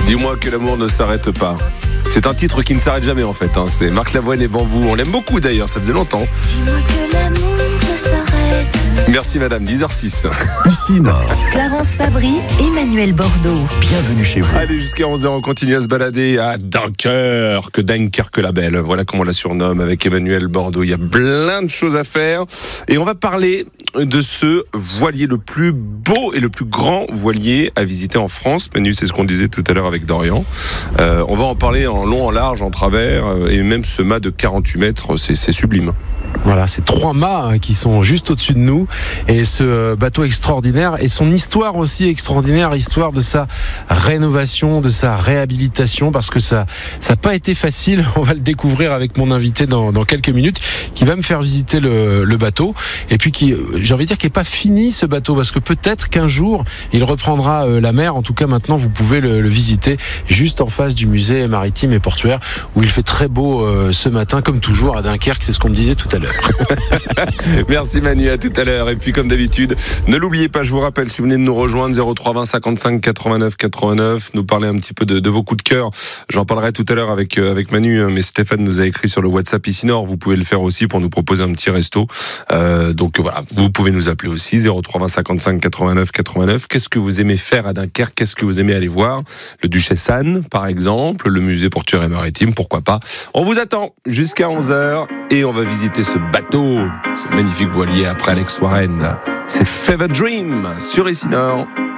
Dis-moi que l'amour ne s'arrête pas. C'est un titre qui ne s'arrête jamais en fait. C'est Marc Lavoine et Bambou. On l'aime beaucoup d'ailleurs, ça faisait longtemps. Dis-moi que l'amour ne s'arrête. Merci madame, 10h06. Ici Nord. Clarence Fabry, Emmanuel Bordeaux. Bienvenue chez vous. Allez, jusqu'à 11h, on continue à se balader à Dunkerque la belle. Voilà comment on la surnomme avec Emmanuel Bordeaux. Il y a plein de choses à faire. Et on va parler de ce voilier, le plus beau et le plus grand voilier à visiter en France. Manu, c'est ce qu'on disait tout à l'heure avec Dorian. On va en parler en long, en large, en travers. Et même ce mât de 48 mètres, c'est sublime. Voilà, c'est 3 mâts qui sont juste au-dessus de nous, et ce bateau extraordinaire et son histoire aussi extraordinaire, histoire de sa rénovation, de sa réhabilitation, parce que ça n'a pas été facile. On va le découvrir avec mon invité dans quelques minutes, qui va me faire visiter le bateau, et puis qui, j'ai envie de dire, qui n'est pas fini ce bateau, parce que peut-être qu'un jour il reprendra la mer. En tout cas, maintenant vous pouvez le visiter juste en face du musée maritime et portuaire, où il fait très beau ce matin, comme toujours à Dunkerque. C'est ce qu'on me disait tout à l'heure. Merci Manu, à tout à l'heure. Et puis comme d'habitude, ne l'oubliez pas, je vous rappelle, si vous venez de nous rejoindre, 03 20 55 89 89, nous parler un petit peu de vos coups de cœur. J'en parlerai tout à l'heure avec Manu, mais Stéphane nous a écrit sur le WhatsApp ici Nord. Vous pouvez le faire aussi pour nous proposer un petit resto. Donc voilà, vous pouvez nous appeler aussi, 03 20 55 89 89. Qu'est-ce que vous aimez faire à Dunkerque? Qu'est-ce que vous aimez aller voir? Le Duchesse Anne, par exemple, le musée portuaire et maritime, pourquoi pas. On vous attend jusqu'à 11h et on va visiter ce bateau, ce magnifique voilier après Alex Warren. C'est Fever Dream sur Ici Nord.